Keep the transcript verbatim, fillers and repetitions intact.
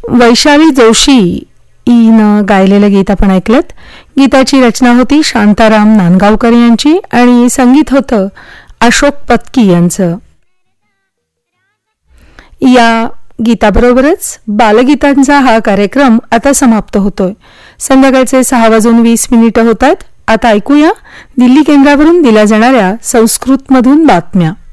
वैशाली जोशी ईनं गायलेलं गीत आपण ऐकलत. गीताची रचना होती शांताराम नांदगावकर यांची आणि संगीत होतं अशोक पत्की यांचं. या गीताबरोबरच बालगीतांचा हा कार्यक्रम आता समाप्त होतोय. संध्याकाळचे सहा वाजून वीस मिनिटं होत आहेत. आता ऐकूया दिल्ली केंद्रावरून दिल्या जाणाऱ्या संस्कृतमधून बातम्या.